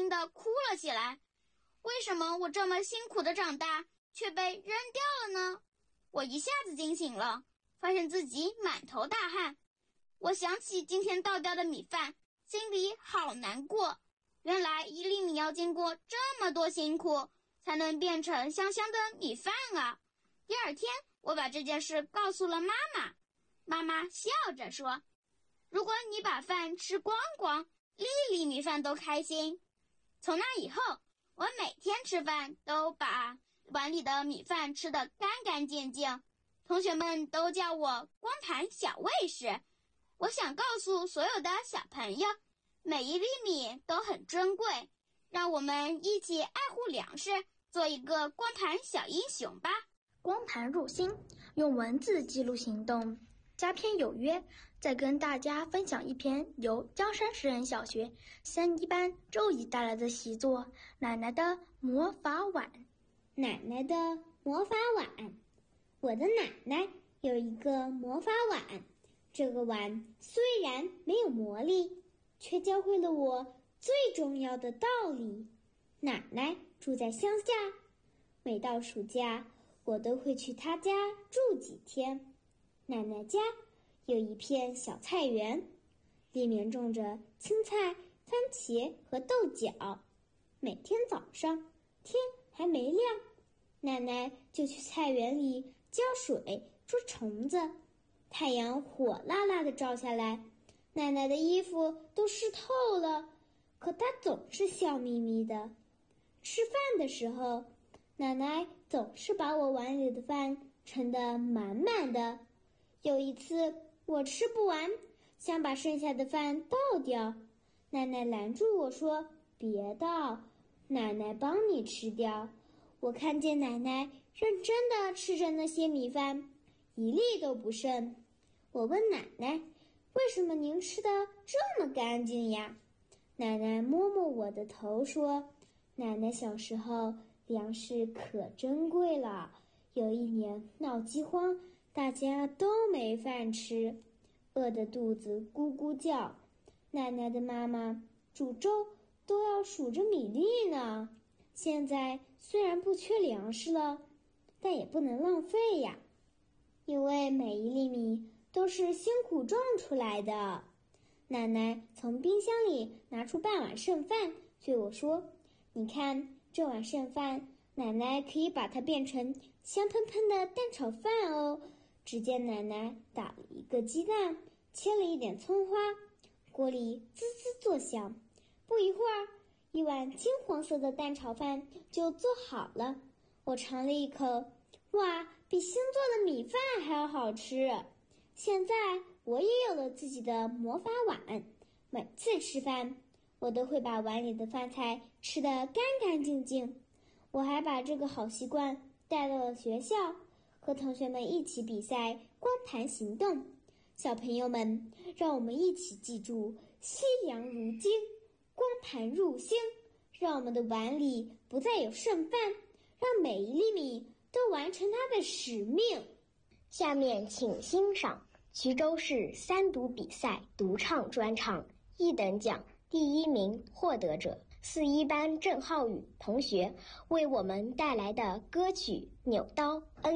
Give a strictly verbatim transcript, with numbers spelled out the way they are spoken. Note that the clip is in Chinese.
心地哭了起来。为什么我这么辛苦的长大，却被扔掉了呢？我一下子惊醒了，发现自己满头大汗。我想起今天倒掉的米饭，心里好难过。原来一粒米要经过这么多辛苦，才能变成香香的米饭啊！第二天，我把这件事告诉了妈妈。妈妈笑着说，如果你把饭吃光光，粒粒米饭都开心。从那以后，我每天吃饭都把碗里的米饭吃得干干净净，同学们都叫我光盘小卫士。我想告诉所有的小朋友，每一粒米都很珍贵，让我们一起爱护粮食，做一个光盘小英雄吧。 光盘入心，用文字记录行动。佳篇有约，再跟大家分享一篇由江山实验小学三一班周怡带来的习作《奶奶的魔法碗》。 奶奶的魔法碗。我的奶奶有一个魔法碗，这个碗虽然没有魔力，却教会了我最重要的道理。奶奶住在乡下，每到暑假，我都会去她家住几天。奶奶家有一片小菜园，里面种着青菜、番茄和豆角。每天早上，天还没亮，奶奶就去菜园里浇水、捉虫子。太阳火辣辣地照下来，奶奶的衣服都湿透了，可她总是笑眯眯的。吃饭的时候，奶奶总是把我碗里的饭盛得满满的。有一次我吃不完，想把剩下的饭倒掉，奶奶拦住我说，别倒，奶奶帮你吃掉。我看见奶奶认真地吃着那些米饭，一粒都不剩。我问奶奶，为什么您吃得这么干净呀？奶奶摸摸我的头说，奶奶小时候粮食可珍贵了，有一年闹饥荒，大家都没饭吃，饿得肚子咕咕叫。奶奶的妈妈煮粥都要数着米粒呢。现在虽然不缺粮食了，但也不能浪费呀，因为每一粒米都是辛苦种出来的。奶奶从冰箱里拿出半碗剩饭，对我说，你看这碗剩饭，奶奶可以把它变成香喷喷的蛋炒饭哦。只见奶奶打了一个鸡蛋，切了一点葱花，锅里滋滋作响。不一会儿，一碗金黄色的蛋炒饭就做好了。我尝了一口，哇，比新做的米饭还要好吃。现在我也有了自己的魔法碗，每次吃饭，我都会把碗里的饭菜吃得干干净净。我还把这个好习惯带到了学校，和同学们一起比赛光盘行动。小朋友们，让我们一起记住惜粮如金，光盘入心，让我们的碗里不再有剩饭，让每一粒米都完成它的使命。 下面请欣赏衢州市三读比赛独唱专场一等奖第一名获得者四一班郑浩宇同学为我们带来的歌曲《扭刀》。